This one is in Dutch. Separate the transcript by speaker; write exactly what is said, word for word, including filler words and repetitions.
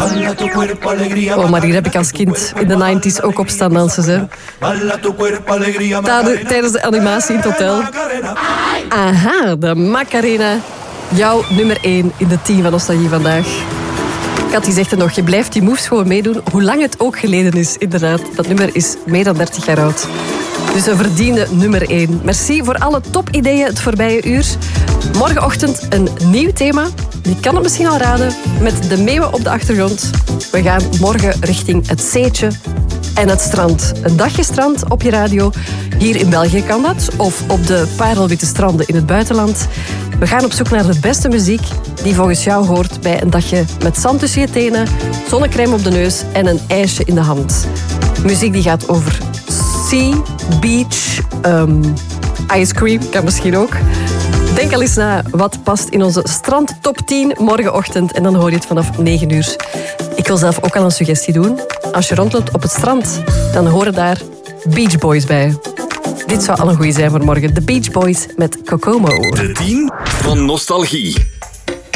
Speaker 1: Oh, maar hier heb ik als kind in de negentig ook op staan dansen. Hè. Tijdens de animatie in het hotel. Aha, de Macarena. Jouw nummer één in de tien van Nostalgie vandaag. Kat die zegt er nog, je blijft die moves gewoon meedoen, hoe lang het ook geleden is. Inderdaad, dat nummer is meer dan dertig jaar oud. Dus een verdiende nummer één. Merci voor alle topideeën het voorbije uur. Morgenochtend een nieuw thema. Je kan het misschien al raden, met de meeuwen op de achtergrond. We gaan morgen richting het zeetje en het strand. Een dagje strand op je radio. Hier in België kan dat. Of op de parelwitte stranden in het buitenland. We gaan op zoek naar de beste muziek die volgens jou hoort bij een dagje met zand tussen je tenen, zonnecrème op de neus en een ijsje in de hand. Muziek die gaat over sea, beach, um, ice cream, kan misschien ook. Denk al eens na wat past in onze strand top tien morgenochtend en dan hoor je het vanaf negen uur. Ik wil zelf ook al een suggestie doen. Als je rondloopt op het strand, dan horen daar Beach Boys bij. Dit zou al een goeie zijn voor morgen. De Beach Boys met Kokomo.
Speaker 2: De tien van Nostalgie.